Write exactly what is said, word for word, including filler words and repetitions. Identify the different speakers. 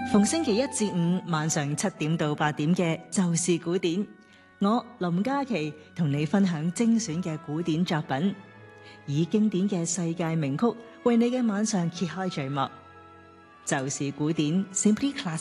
Speaker 1: 逢星期一至五晚上七點到八點嘅就是古典，我林嘉琪同你分享精選嘅古典作品，以經典嘅世界名曲為你嘅晚上揭開序幕。就是古典 Simply Classic。